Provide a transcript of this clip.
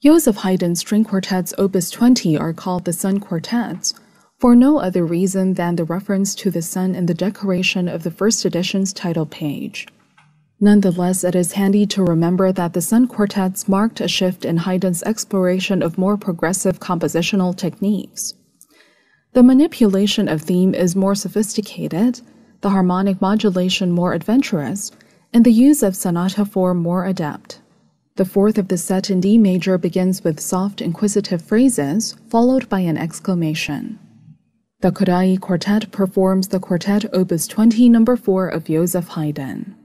Joseph Haydn's string quartets Opus 20 are called the Sun Quartets, for no other reason than the reference to the sun in the decoration of the first edition's title page. Nonetheless, it is handy to remember that the Sun Quartets marked a shift in Haydn's exploration of more progressive compositional techniques. The manipulation of theme is more sophisticated, the harmonic modulation more adventurous, and the use of sonata form more adept. The fourth of the set in D major begins with soft, inquisitive phrases, followed by an exclamation. The Kodály Quartet performs the Quartet Opus 20 No. 4 of Joseph Haydn.